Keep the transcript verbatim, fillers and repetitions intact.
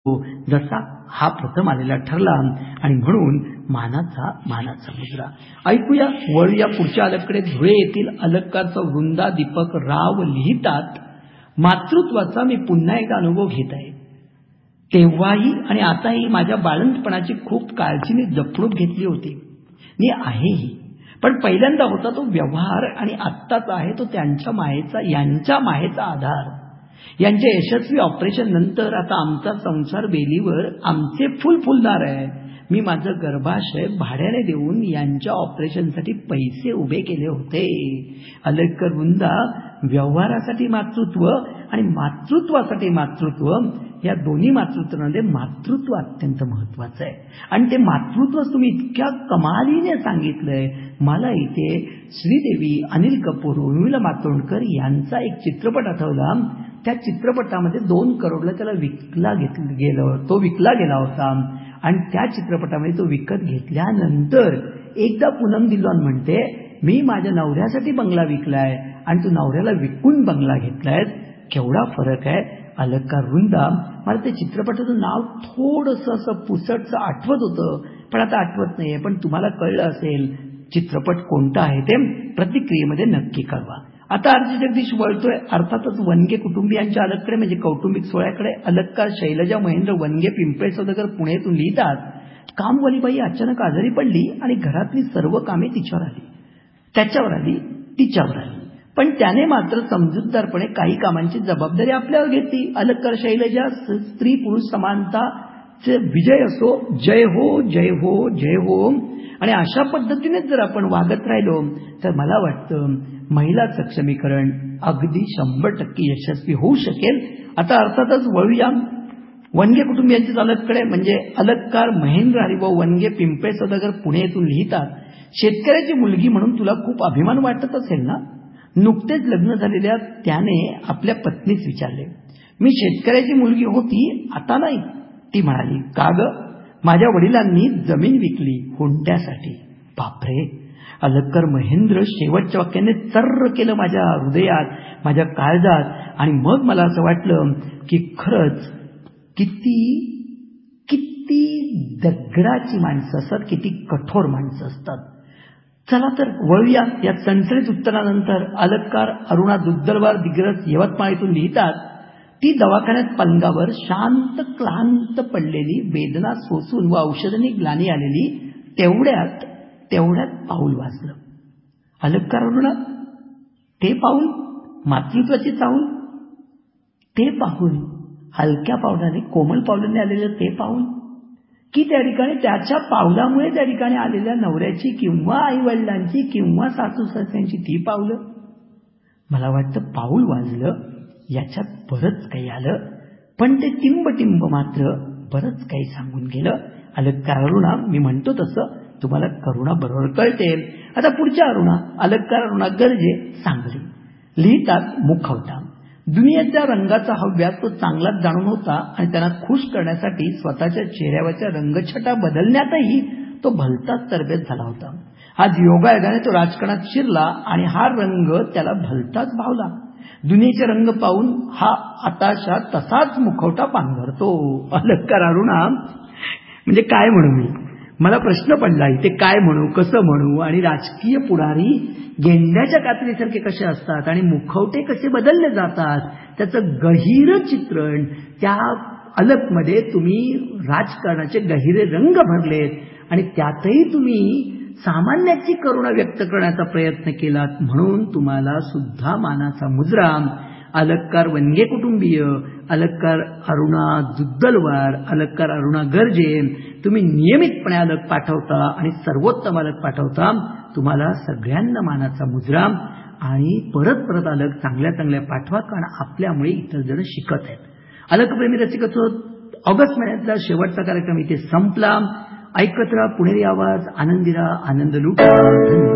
जसा हा प्रथम आलेला ठरला आणि म्हणून मानाचा मानाचा मुद्रा. ऐकूया, वळूया पुढच्या अलगकडे. धुळे येथील अलगकारचा वृंदा दीपक राव लिहितात, मातृत्वाचा मी पुन्हा एकदा अनुभव घेत आहे. तेव्हाही आणि आताही माझ्या बाळंतपणाची खूप काळजीने जपणूक घेतली होती. मी आहेही, पण पहिल्यांदा होता तो व्यवहार आणि आत्ताचा आहे तो त्यांच्या मायेचा यांच्या मायेचा आधार. यांच्या यशस्वी ऑपरेशन नंतर आता आमचा संसार बेलीवर आमचे फुल फुलणार आहे. मी माझं गर्भाशय भाड्याने देऊन यांच्या ऑपरेशनसाठी पैसे उभे केले होते. अलगकर वृंदा व्यवहारासाठी मातृत्व आणि मातृत्वासाठी मातृत्व, या दोन्ही मातृत्वामध्ये मातृत्व अत्यंत महत्वाचं आहे. आणि ते मातृत्व तुम्ही इतक्या कमालीने सांगितलंय. मला इथे श्रीदेवी, अनिल कपूर, उर्मिला मातोंडकर यांचा एक चित्रपट आठवला. त्या चित्रपटामध्ये दोन करोडला त्याला विकला घेतला गेला तो विकला गेला होता. आणि त्या चित्रपटामध्ये तो विकत घेतल्यानंतर एकदा पूनम धिल्लोन म्हणते, मी माझ्या नवऱ्यासाठी बंगला विकलाय आणि तू नवऱ्याला विकून बंगला घेतलाय. केवढा फरक आहे. अलगकार वृंदा, मला ते चित्रपटाचं नाव थोडंसं असं पुसटचं आठवत होतं, पण आता आठवत नाहीये. पण तुम्हाला कळलं असेल चित्रपट कोणता आहे ते प्रतिक्रियेमध्ये नक्की कळवा. आता आरजी जगदीश वळतोय अर्थातच वनगे कुटुंबियांच्या अलगकडे, म्हणजे कौटुंबिक सोहळ्याकडे. अलगकार शैलजा महेंद्र वनगे पिंपळे सौदागर पुण्यातून लिहितात, कामवालीबाई अचानक आजारी पडली आणि घरातली सर्व कामे तिच्यावर आली त्याच्यावर आली तिच्यावर आली पण त्याने मात्र समजूतदारपणे काही कामांची जबाबदारी आपल्यावर घेतली. अलगकार शैलजा, स्त्री पुरुष समानताचे विजय असो, जय हो जय हो जय हो. आणि अशा पद्धतीने जर आपण वागत राहिलो तर मला वाटतं महिला सक्षमीकरण अगदी शंभर टक्के यशस्वी होऊ शकेल. आता अर्थातच वळूया वनगे कुटुंबियांच्या अलगकडे, म्हणजे अलगकार महेंद्र हरिभाऊ वनगे पिंपळे सौदागर पुणे येथून लिहितात, शेतकऱ्याची मुलगी म्हणून तुला खूप अभिमान वाटत असेल ना. नुकतेच लग्न झालेल्या त्याने आपल्या पत्नीस विचारले, मी शेतकऱ्याची मुलगी होती आता नाही. ती म्हणाली, का ग. माझ्या वडिलांनी जमीन विकली हुंड्यासाठी. बापरे. अलगकर महेंद्र शेवटच्या वाक्याने चर्र केलं माझ्या हृदयात, माझ्या काळजात. आणि मग मला असं वाटलं की खरंच किती किती दगडाची माणसं असतात, किती कठोर माणसं असतात. चला तर वळूया या चणचणीत उत्तरानंतर. अलगकार अरुणा दुग्दलवार दिग्रस यवतमाळ इथून लिहितात, ती दवाखान्यात पलंगावर शांत क्लांत पडलेली, वेदना सोसून व औषधांनी ग्लानी आलेली, तेवढ्यात तेवढ्यात पाऊल वाजलं. अलगकार अरुणा, ते पाऊल मातृत्वाची चाहूल, ते पाऊल हलक्या पावलाने कोमल पावलाने आलेलं ते पाऊल, की त्या ठिकाणी त्याच्या पावलामुळे त्या ठिकाणी आलेल्या नवऱ्याची किंवा आईवडिलांची किंवा सासू सासऱ्यांची ती पावलं. मला वाटतं पाऊल वाजलं याच्यात बरंच काही आलं, पण ते टिंब मात्र बरंच काही सांगून गेलं. अलगकार अरुणा, मी म्हणतो तसं तुम्हाला करुणा बरोबर कळते. आता पुढच्या अरुणा, अलगकार अरुणा गर्जे सांगली लिहितात, मुखवटा. दुनियेच्या रंगाचा हव्यास तो चांगलाच जाणून होता आणि त्यांना खुश करण्यासाठी स्वतःच्या चेहऱ्यावरच्या रंगछटा बदलण्यातही तो भलताच तरबेज झाला होता. आज योगायोगाने तो राजकारणात शिरला आणि हा रंग त्याला भलताच भावला. दुनियेचे रंग पाहून हा आताशा तसाच मुखवटा पांघरतो. अलगकार अरुणा, म्हणजे काय म्हणू मी, मला प्रश्न पडला इथे काय म्हणू, कसं म्हणू. आणि राजकीय पुढारी गेंड्याच्या कातरीसारखे कसे असतात आणि मुखवटे कसे बदलले जातात, त्याचं गहिर चित्रण त्या अलगमध्ये तुम्ही राजकारणाचे गहिरे रंग भरलेत आणि त्यातही तुम्ही सामान्याची करुणा व्यक्त करण्याचा प्रयत्न केलात, म्हणून तुम्हाला सुद्धा मानाचा मुजरा. अलगकार वनगे कुटुंबीय, अलगकार अरुणा दुग्दलवार, अलगकार अरुणा गर्जे, तुम्ही नियमितपणे अलग पाठवता आणि सर्वोत्तम अलग पाठवता. तुम्हाला सगळ्यांना मानाचा मुजरा. आणि परत परत अलग चांगल्या चांगल्या पाठवा, कारण आपल्यामुळे इतर जण शिकत आहेत. अलगप्रेमी रसिकत्व, ऑगस्ट महिन्यातला शेवटचा कार्यक्रम इथे संपला. ऐकत राहा पुणेरी आवाज, आनंदी राहा, आनंद लुटा. धन्यवाद.